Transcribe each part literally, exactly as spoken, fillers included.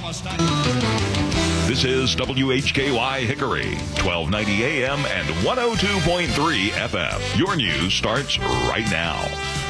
This is W H K Y Hickory, twelve ninety A M and one oh two point three F M. Your news starts right now.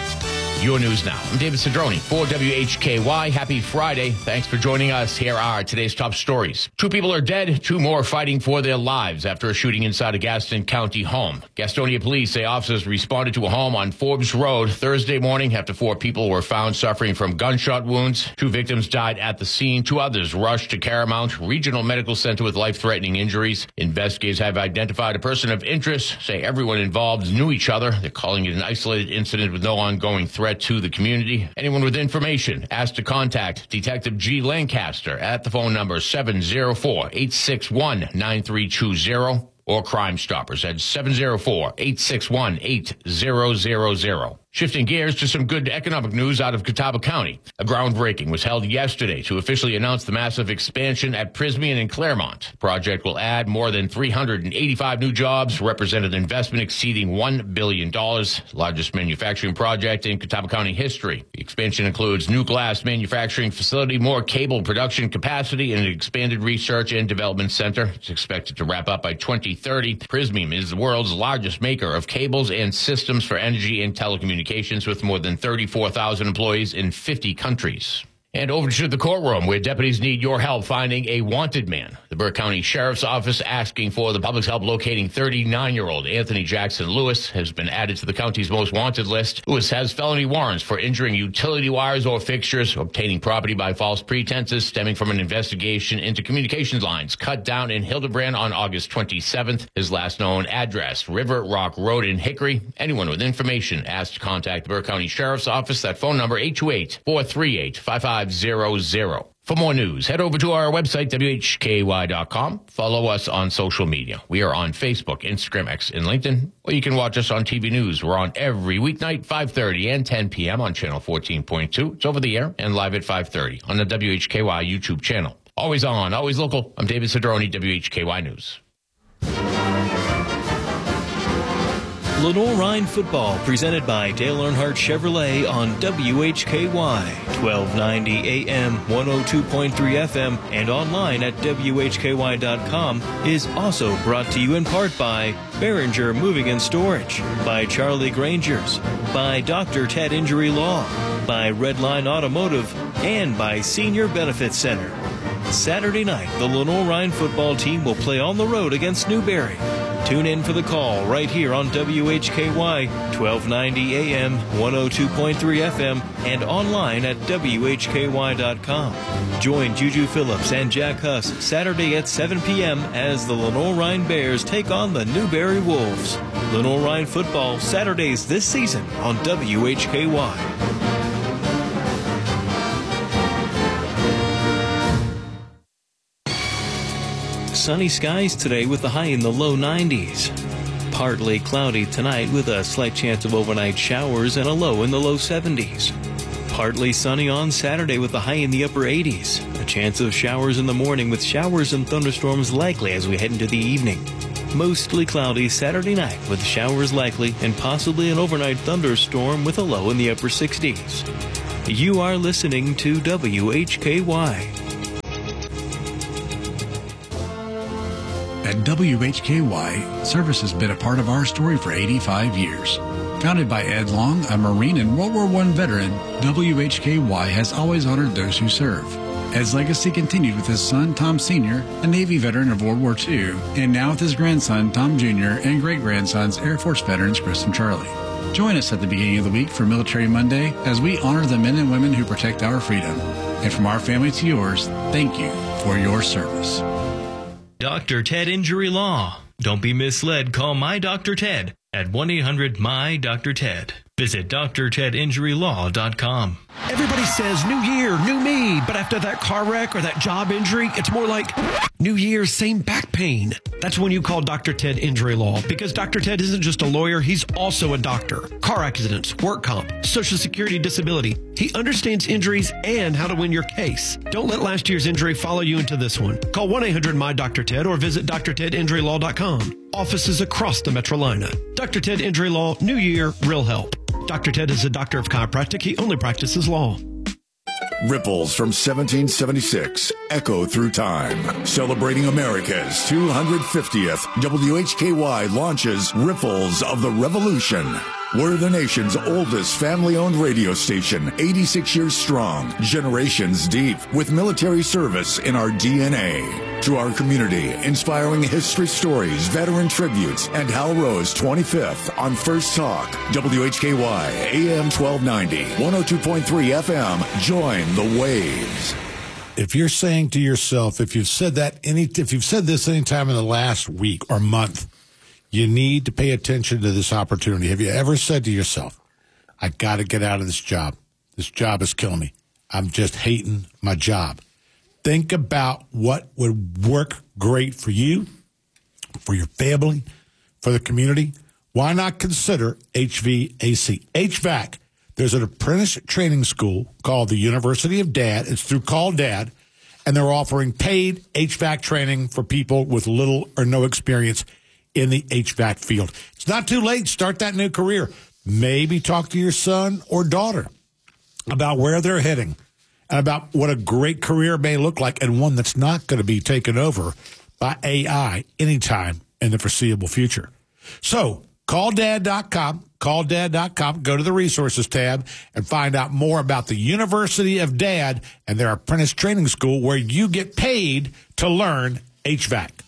Your news now. I'm David Cedrone for W H K Y. Happy Friday. Thanks for joining us. Here are today's top stories. Two people are dead, two more fighting for their lives after a shooting inside a Gaston County home. Gastonia police say officers responded to a home on Forbes Road Thursday morning after four people were found suffering from gunshot wounds. Two victims died at the scene. Two others rushed to Caramount Regional Medical Center with life-threatening injuries. Investigators have identified a person of interest, say everyone involved knew each other. They're calling it an isolated incident with no ongoing threat to the community. Anyone with information asked to contact Detective G. Lancaster at the phone number seven oh four, eight six one, nine three two zero or Crime Stoppers at seven oh four, eight six one, eight zero zero zero. Shifting gears to some good economic news out of Catawba County. A groundbreaking was held yesterday to officially announce the massive expansion at Prysmian and Claremont. The project will add more than three hundred eighty-five new jobs, represent an investment exceeding one billion dollars, largest manufacturing project in Catawba County history. The expansion includes new glass manufacturing facility, more cable production capacity, and an expanded research and development center. It's expected to wrap up by twenty thirty. Prysmian is the world's largest maker of cables and systems for energy and telecommunications, with more than thirty-four thousand employees in fifty countries. And over to the courtroom, where deputies need your help finding a wanted man. The Burke County Sheriff's Office asking for the public's help locating thirty-nine-year-old Anthony Jackson Lewis has been added to the county's most wanted list. Lewis has felony warrants for injuring utility wires or fixtures, obtaining property by false pretenses stemming from an investigation into communications lines cut down in Hildebrand on August twenty-seventh. His last known address, River Rock Road in Hickory. Anyone with information asked to contact the Burke County Sheriff's Office. That phone number, eight two eight, four three eight, five five zero zero. For more news, head over to our website, W H K Y dot com. Follow us on social media. We are on Facebook, Instagram, X, and LinkedIn. Or you can watch us on T V News. We're on every weeknight, five thirty and ten p.m. on Channel fourteen point two. It's over the air and live at five thirty on the W H K Y YouTube channel. Always on, always local. I'm David Cedrone, W H K Y News. Lenore-Rhine football presented by Dale Earnhardt Chevrolet on W H K Y, twelve ninety A M, one oh two point three F M, and online at W H K Y dot com is also brought to you in part by Behringer Moving and Storage, by Charlie Granger's, by Doctor Ted Injury Law, by Redline Automotive, and by Senior Benefits Center. Saturday night, the Lenore-Rhine football team will play on the road against Newberry. Tune in for the call right here on W H K Y, twelve ninety A M, one oh two point three F M, and online at W H K Y dot com. Join Juju Phillips and Jack Huss Saturday at seven p.m. as the Lenore-Rhine Bears take on the Newberry Wolves. Lenore-Rhine football Saturdays this season on W H K Y. Sunny skies today with a high in the low nineties. Partly cloudy tonight with a slight chance of overnight showers and a low in the low seventies. Partly sunny on Saturday with a high in the upper eighties. A chance of showers in the morning with showers and thunderstorms likely as we head into the evening. Mostly cloudy Saturday night with showers likely and possibly an overnight thunderstorm with a low in the upper sixties. You are listening to W H K Y. At W H K Y, service has been a part of our story for eighty-five years. Founded by Ed Long, a Marine and World War One veteran, W H K Y has always honored those who serve. Ed's legacy continued with his son, Tom Senior, a Navy veteran of World War Two, and now with his grandson, Tom Junior, and great-grandsons, Air Force veterans Chris and Charlie. Join us at the beginning of the week for Military Monday as we honor the men and women who protect our freedom. And from our family to yours, thank you for your service. Doctor Ted Injury Law. Don't be misled. Call My Doctor Ted at one eight hundred M Y D R Ted. Visit D R ted injury law dot com. Everybody says, new year, new me. But after that car wreck or that job injury, it's more like, new year, same back pain. That's when you call Doctor Ted Injury Law, because Doctor Ted isn't just a lawyer, he's also a doctor. Car accidents, work comp, Social Security disability. He understands injuries and how to win your case. Don't let last year's injury follow you into this one. Call one eight hundred M Y D R Ted or visit D R ted injury law dot com. Offices across the Metrolina. Doctor Ted Injury Law, new year, real help. Doctor Ted is a doctor of chiropractic. He only practices law. Ripples from seventeen seventy-six echo through time. Celebrating America's two hundred fiftieth, W H K Y launches Ripples of the Revolution. We're the nation's oldest family-owned radio station, eighty-six years strong, generations deep, with military service in our D N A. To our community, inspiring history stories, veteran tributes, and Hal Rose twenty-fifth on First Talk, W H K Y, A M twelve ninety, one oh two point three F M. Join the waves. If you're saying to yourself, if you've said that any, if you've said this any time in the last week or month, you need to pay attention to this opportunity. Have you ever said to yourself, I got to get out of this job. This job is killing me. I'm just hating my job. Think about what would work great for you, for your family, for the community. Why not consider H V A C? H V A C. There's an apprentice training school called the University of Dad. It's through Call Dad, and they're offering paid H V A C training for people with little or no experience in the H V A C field. It's not too late. Start that new career. Maybe talk to your son or daughter about where they're heading and about what a great career may look like, and one that's not going to be taken over by A I anytime in the foreseeable future. So call dad dot com, call dad dot com, go to the resources tab and find out more about the University of Dad and their apprentice training school where you get paid to learn H V A C.